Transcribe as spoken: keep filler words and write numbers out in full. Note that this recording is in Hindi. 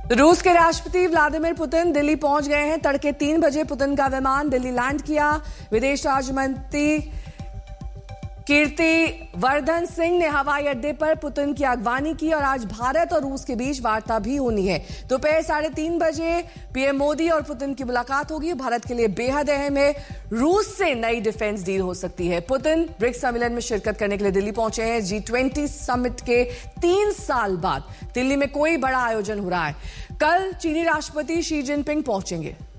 रूस के राष्ट्रपति व्लादिमीर पुतिन दिल्ली पहुंच गए हैं। तड़के तीन बजे पुतिन का विमान दिल्ली लैंड किया। विदेश राज्य मंत्री कीर्ति वर्धन सिंह ने हवाई अड्डे पर पुतिन की अगवानी की और आज भारत और रूस के बीच वार्ता भी होनी है। दोपहर साढ़े तीन बजे पीएम मोदी और पुतिन की मुलाकात होगी। भारत के लिए बेहद अहम है। रूस से नई डिफेंस डील हो सकती है। पुतिन ब्रिक्स सम्मेलन में शिरकत करने के लिए दिल्ली पहुंचे हैं। जी ट्वेंटी समिट के तीन साल बाद दिल्ली में कोई बड़ा आयोजन हो रहा है। कल चीनी राष्ट्रपति शी जिनपिंग पहुंचेंगे।